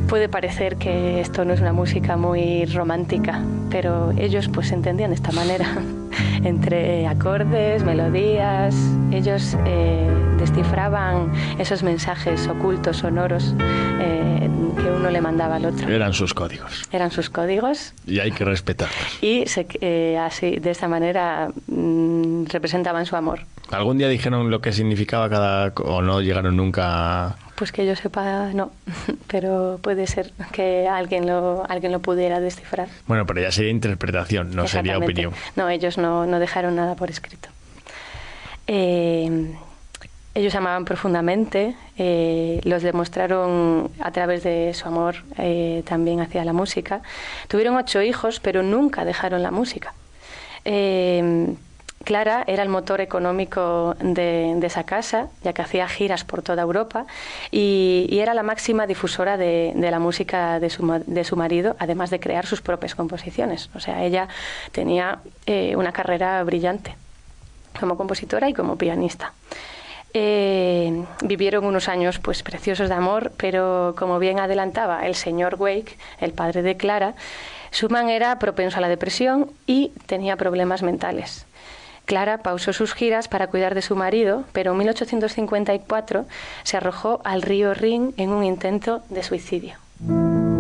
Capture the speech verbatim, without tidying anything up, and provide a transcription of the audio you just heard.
puede parecer que esto no es una música muy romántica, pero ellos pues entendían de esta manera. Entre acordes, melodías, ellos eh, descifraban esos mensajes ocultos, sonoros, eh, que uno le mandaba al otro. Eran sus códigos. Eran sus códigos. Y hay que respetarlos. Y se, eh, así, de esta manera mmm, representaban su amor. ¿Algún día dijeron lo que significaba cada... o no llegaron nunca a... Pues que yo sepa, no, pero puede ser que alguien lo, alguien lo pudiera descifrar. Bueno, pero ya sería interpretación, no sería opinión. No, ellos no, no dejaron nada por escrito. Eh, ellos amaban profundamente, eh, los demostraron a través de su amor eh, también hacia la música. Tuvieron ocho hijos, pero nunca dejaron la música. Eh, Clara era el motor económico de, de esa casa, ya que hacía giras por toda Europa y, y era la máxima difusora de, de la música de su, de su marido, además de crear sus propias composiciones. O sea, ella tenía eh, una carrera brillante como compositora y como pianista. Eh, vivieron unos años pues preciosos de amor, pero como bien adelantaba el señor Wake, el padre de Clara, Schumann era propenso a la depresión y tenía problemas mentales. Clara pausó sus giras para cuidar de su marido, pero en mil ochocientos cincuenta y cuatro se arrojó al río Rin en un intento de suicidio.